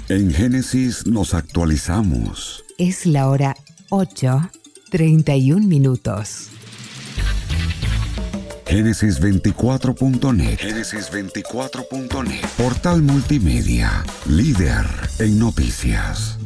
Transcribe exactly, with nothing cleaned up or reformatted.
En Génesis nos actualizamos. Es la hora ocho, treinta y un minutos. Génesis veinticuatro punto net. Génesis veinticuatro punto net. Portal multimedia. Líder en noticias.